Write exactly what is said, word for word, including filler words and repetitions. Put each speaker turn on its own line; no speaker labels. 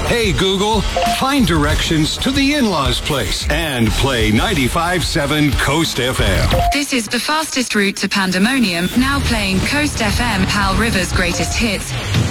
Hey Google, find directions to the in-laws place and play ninety-five point seven Coast F M.
This is the fastest route to Pandemonium, now playing Coast F M, Pal River's greatest hits.